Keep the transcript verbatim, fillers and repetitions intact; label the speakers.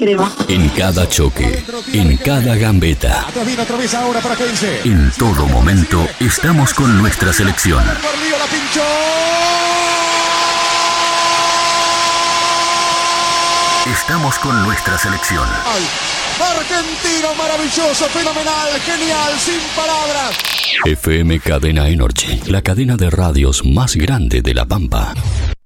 Speaker 1: crema.
Speaker 2: En cada choque, en cada gambeta, en todo momento estamos con nuestra selección. Estamos con nuestra selección.
Speaker 3: Argentino maravilloso, fenomenal, genial, sin palabras.
Speaker 2: F M Cadena Energy, la cadena de radios más grande de La Pampa.